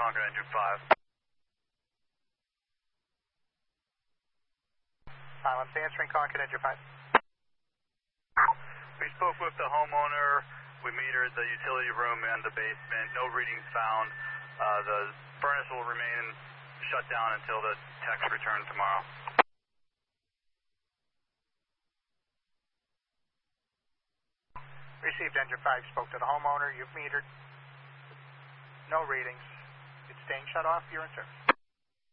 Concord Engine 5. Silence answering Concord Engine 5. We spoke with the homeowner. We metered the utility room and the basement. No readings found. The furnace will remain shut down until the techs return tomorrow. Received Engine 5, spoke to the homeowner. You've metered. No readings. It's staying shut off. You're in service.